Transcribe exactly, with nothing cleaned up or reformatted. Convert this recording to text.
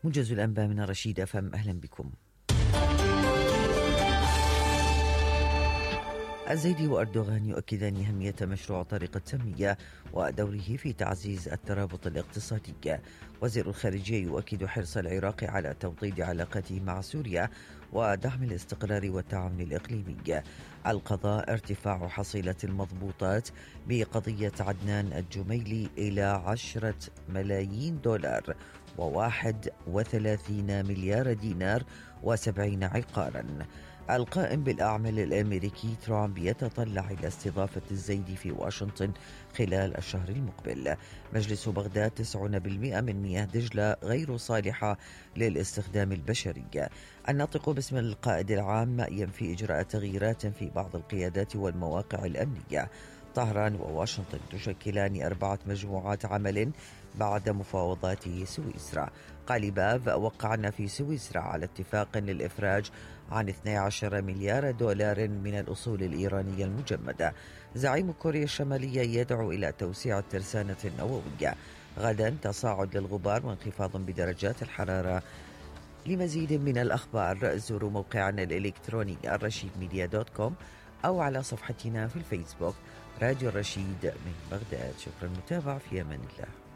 موجز الأنباء من رشيد أفهم، أهلا بكم. الزيدي وأردوغان يؤكدان أهمية مشروع طريق التنمية ودوره في تعزيز الترابط الاقتصادي. وزير الخارجية يؤكد حرص العراق على توطيد علاقته مع سوريا ودعم الاستقرار والتعاون الإقليمي. القضاء ارتفاع حصيلة المضبوطات بقضية عدنان الجميلي إلى عشرة ملايين دولار وواحد وثلاثين مليار دينار وسبعين عقارا. القائم بالأعمال الأمريكي ترامب يتطلع إلى استضافة الزيدي في واشنطن خلال الشهر المقبل. مجلس بغداد تسعين بالمئة من مياه دجلة غير صالحة للاستخدام البشري. الناطق باسم القائد العام ينفي إجراء تغييرات في بعض القيادات والمواقع الأمنية. طهران وواشنطن تشكلان أربعة مجموعات عمل بعد مفاوضات سويسرا. قاليباف وقعنا في سويسرا على اتفاق للإفراج عن اثني عشر مليار دولار من الأصول الإيرانية المجمدة. زعيم كوريا الشمالية يدعو إلى توسيع الترسانة النووية. غدا تصاعد للغبار وانخفاض بدرجات الحرارة. لمزيد من الأخبار زوروا موقعنا الإلكتروني الرشيد ميديا دوت كوم أو على صفحتنا في الفيسبوك راديو الرشيد من بغداد. شكرا للمتابعة، في أمان الله.